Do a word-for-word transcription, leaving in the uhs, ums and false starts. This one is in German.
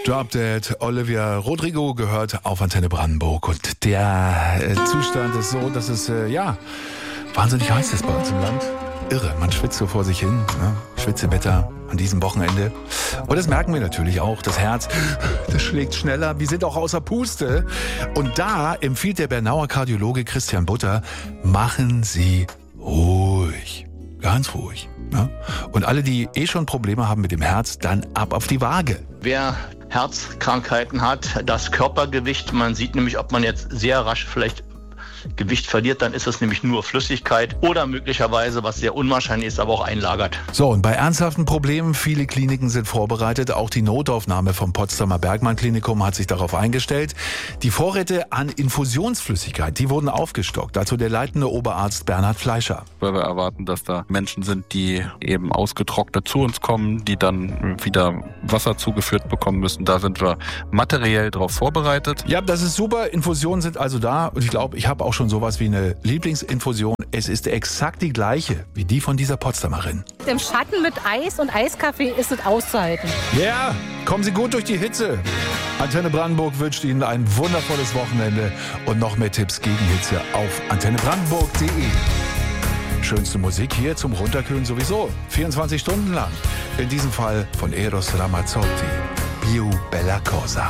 Drop Dead, Olivia Rodrigo gehört auf Antenne Brandenburg. Und der äh, Zustand ist so, dass es, äh, ja, wahnsinnig heiß ist bei uns im Land. Irre, man schwitzt so vor sich hin, ne? Schwitzewetter an diesem Wochenende. Und das merken wir natürlich auch. Das Herz, das schlägt schneller. Wir sind auch außer Puste. Und da empfiehlt der Bernauer Kardiologe Christian Butter, machen Sie ruhig. Ganz ruhig. Ne? Und alle, die eh schon Probleme haben mit dem Herz, dann ab auf die Waage. Wer Herzkrankheiten hat, das Körpergewicht, man sieht nämlich, ob man jetzt sehr rasch vielleicht Gewicht verliert, dann ist es nämlich nur Flüssigkeit oder möglicherweise, was sehr unwahrscheinlich ist, aber auch einlagert. So, und bei ernsthaften Problemen, viele Kliniken sind vorbereitet. Auch die Notaufnahme vom Potsdamer Bergmann Klinikum hat sich darauf eingestellt. Die Vorräte an Infusionsflüssigkeit, die wurden aufgestockt. Dazu der leitende Oberarzt Bernhard Fleischer. Weil wir erwarten, dass da Menschen sind, die eben ausgetrocknet zu uns kommen, die dann wieder Wasser zugeführt bekommen müssen. Da sind wir materiell darauf vorbereitet. Ja, das ist super. Infusionen sind also da. Und ich glaube, ich habe auch schon sowas wie eine Lieblingsinfusion. Es ist exakt die gleiche wie die von dieser Potsdamerin. Im Schatten mit Eis und Eiskaffee ist es auszuhalten. Ja, yeah, kommen Sie gut durch die Hitze. Antenne Brandenburg wünscht Ihnen ein wundervolles Wochenende und noch mehr Tipps gegen Hitze auf antenne brandenburg punkt de. Schönste Musik hier zum Runterkühlen sowieso. vierundzwanzig Stunden lang. In diesem Fall von Eros Ramazzotti. Più bella cosa.